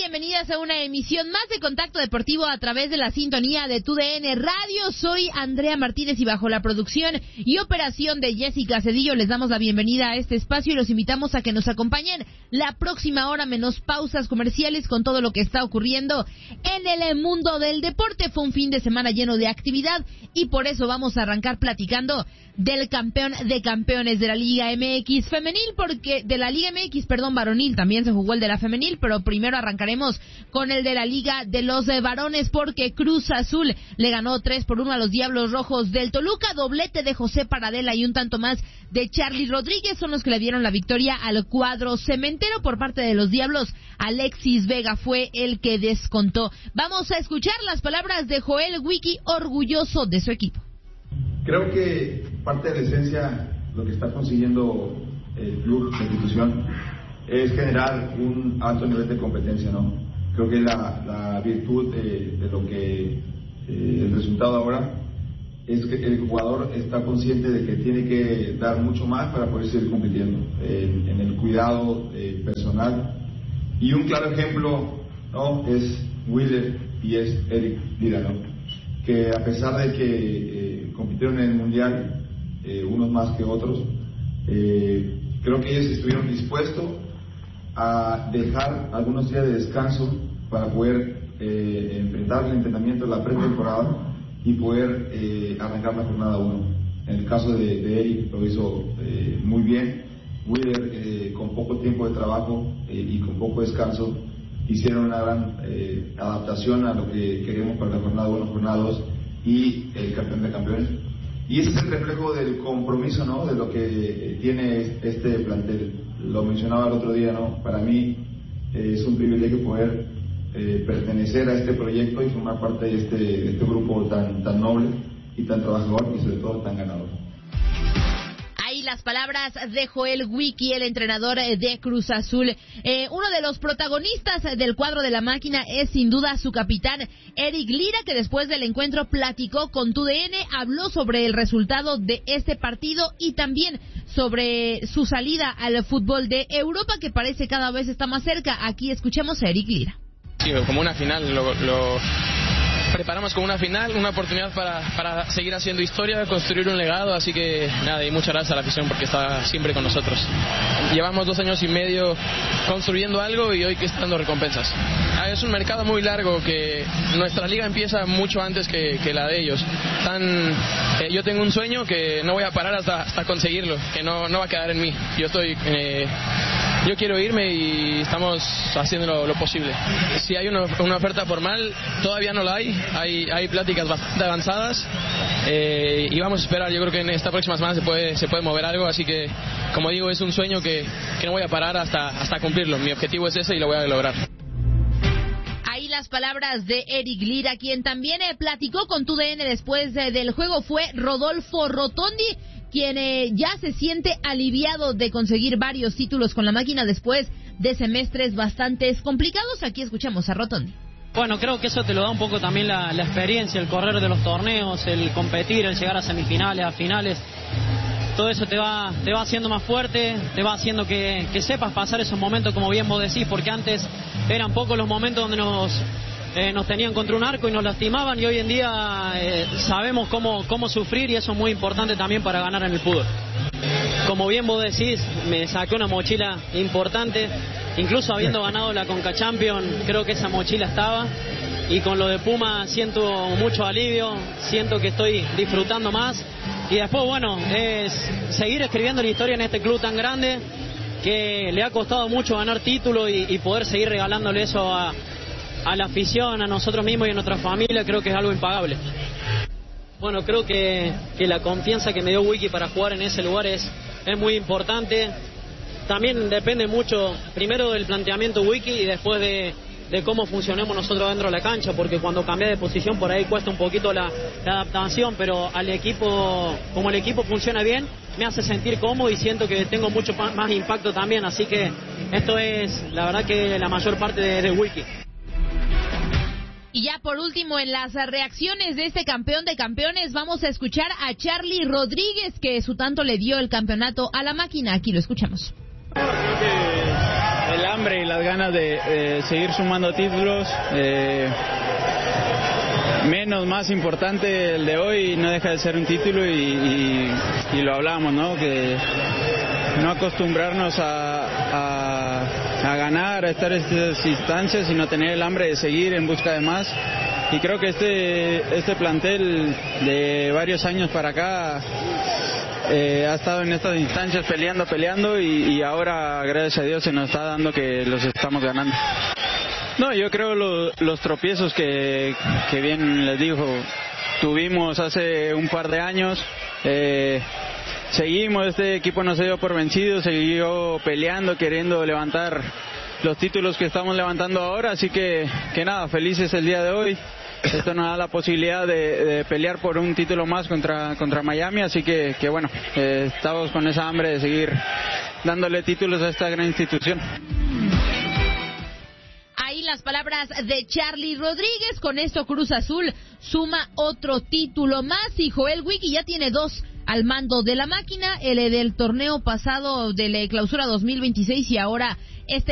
bienvenidas a una emisión más de Contacto Deportivo a través de la sintonía de TUDN Radio. Soy Andrea Martínez y bajo la producción y operación de Jessica Cedillo les damos la bienvenida a este espacio y los invitamos a que nos acompañen la próxima hora menos pausas comerciales con todo lo que está ocurriendo en el mundo del deporte. Fue un fin de semana lleno de actividad y por eso vamos a arrancar platicando del campeón de campeones de la Liga MX femenil, porque de la Liga MX, varonil, también se jugó el de la femenil, pero primero arrancaremos con el de la Liga de los varones, porque Cruz Azul le ganó 3-1 a los Diablos Rojos del Toluca, doblete de José Paradela y un tanto más de Charly Rodríguez son los que le dieron la victoria al cuadro cementero. Por parte de los Diablos, Alexis Vega fue el que descontó. Vamos a escuchar las palabras de Joel Wiki, orgulloso de su equipo. Creo que parte de la esencia, lo que está consiguiendo el club, la institución, es generar un alto nivel de competencia, ¿no? Creo que la virtud de lo que el resultado ahora es que el jugador está consciente de que tiene que dar mucho más para poder seguir compitiendo en el cuidado personal. Y un claro ejemplo, ¿no?, es Willer y es Eric Lira, ¿no?, que a pesar de que compitieron en el Mundial, unos más que otros, creo que ellos estuvieron dispuestos a dejar algunos días de descanso para poder enfrentar el entrenamiento de la pretemporada y poder arrancar la jornada 1. En el caso de Eric lo hizo muy bien. Willer, con poco tiempo de trabajo y con poco descanso, hicieron una gran adaptación a lo que queremos para la jornada 1, jornada 2 y el campeón de campeones. Y ese es el reflejo del compromiso, ¿no?, de lo que tiene este plantel. Lo mencionaba el otro día, ¿no?, para mí es un privilegio poder pertenecer a este proyecto y formar parte de este grupo tan noble y tan trabajador y sobre todo tan ganador. Las palabras de Joel Wiki, el entrenador de Cruz Azul. Uno de los protagonistas del cuadro de la máquina es sin duda su capitán Eric Lira, que después del encuentro platicó con TUDN, habló sobre el resultado de este partido y también sobre su salida al fútbol de Europa, que parece cada vez está más cerca. Aquí escuchemos a Eric Lira. Sí, como una final, lo preparamos como una final, una oportunidad para seguir haciendo historia, construir un legado, así que nada, y muchas gracias a la afición porque está siempre con nosotros. Llevamos 2 años y medio construyendo algo y hoy que está dando recompensas. Es un mercado muy largo, que nuestra liga empieza mucho antes que la de ellos. Yo tengo un sueño que no voy a parar hasta conseguirlo, que no va a quedar en mí. Yo quiero irme y estamos haciendo lo posible. Si hay una oferta formal, todavía no la hay. Hay pláticas bastante avanzadas y vamos a esperar. Yo creo que en esta próxima semana se puede mover algo, así que, como digo, es un sueño que no voy a parar hasta cumplirlo. Mi objetivo es ese y lo voy a lograr. Ahí las palabras de Eric Lira. Quien también platicó con TUDN después del juego fue Rodolfo Rotondi, quien ya se siente aliviado de conseguir varios títulos con la máquina después de semestres bastante complicados. Aquí escuchamos a Rotondi. Bueno, creo que eso te lo da un poco también la experiencia, el correr de los torneos, el competir, el llegar a semifinales, a finales. Todo eso te va haciendo más fuerte, te va haciendo que sepas pasar esos momentos, como bien vos decís, porque antes eran pocos los momentos donde nos tenían contra un arco y nos lastimaban, y hoy en día sabemos cómo sufrir, y eso es muy importante también para ganar en el fútbol. Como bien vos decís, me saqué una mochila importante, incluso habiendo ganado la Conca Champions, creo que esa mochila estaba, y con lo de Puma siento mucho alivio, siento que estoy disfrutando más, y después, bueno, es seguir escribiendo la historia en este club tan grande, que le ha costado mucho ganar títulos y poder seguir regalándole eso a la afición, a nosotros mismos y a nuestra familia. Creo que es algo impagable. Bueno, creo que la confianza que me dio Wiki para jugar en ese lugar es muy importante. También depende mucho, primero del planteamiento Wiki y después de cómo funcionemos nosotros dentro de la cancha, porque cuando cambia de posición por ahí cuesta un poquito la adaptación, pero al equipo, como el equipo funciona bien, me hace sentir cómodo y siento que tengo mucho más impacto también, así que esto es la verdad que la mayor parte de Wiki. Y ya por último, en las reacciones de este campeón de campeones, vamos a escuchar a Charly Rodríguez, que su tanto le dio el campeonato a la máquina. Aquí lo escuchamos. Creo que el hambre y las ganas de seguir sumando títulos. Menos, más importante el de hoy, no deja de ser un título y lo hablamos, ¿no? Que no acostumbrarnos a ganar, a estar en estas instancias, sino tener el hambre de seguir en busca de más. Y creo que este plantel de varios años para acá ha estado en estas instancias peleando y ahora, gracias a Dios, se nos está dando que los estamos ganando. No, yo creo los tropiezos que bien les digo, tuvimos hace un par de años, seguimos, este equipo no se dio por vencido, siguió peleando, queriendo levantar los títulos que estamos levantando ahora, así que nada, felices el día de hoy. Esto nos da la posibilidad de pelear por un título más contra Miami, así que bueno, estamos con esa hambre de seguir dándole títulos a esta gran institución. Ahí las palabras de Charly Rodríguez. Con esto Cruz Azul suma otro título más y Joel Wiggy ya tiene 2 al mando de la máquina, el del torneo pasado de la clausura 2026 y ahora este